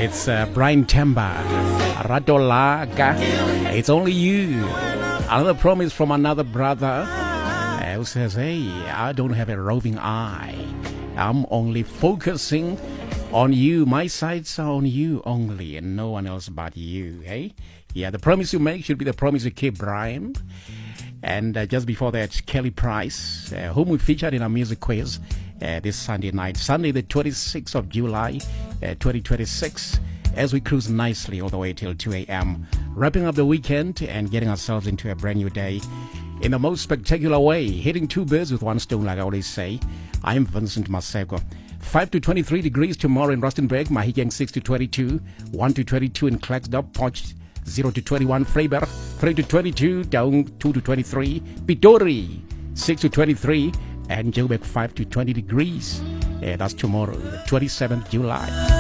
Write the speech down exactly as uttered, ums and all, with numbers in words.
It's uh, Brian Temba, Radolaga. It's only you. Another promise from another brother uh, who says, hey, I don't have a roving eye. I'm only focusing on you. My sights are on you only and no one else but you. Hey? Yeah, the promise you make should be the promise you keep, Brian. And uh, just before that, Kelly Price, uh, whom we featured in our music quiz uh, this Sunday night, Sunday the twenty-sixth of July, uh, twenty twenty-six, as we cruise nicely all the way till two a.m., wrapping up the weekend and getting ourselves into a brand new day in the most spectacular way, hitting two birds with one stone, like I always say. I'm Vincent Masego. five to twenty-three degrees tomorrow in Rustenburg, Mahikeng six to twenty-two, one to twenty-two in Klerksdorp, Poch zero to twenty-one, Freiberg three to twenty-two, down two to twenty-three, Pitori six to twenty-three, and Joburg five to twenty degrees. Yeah, that's tomorrow, the twenty-seventh of July.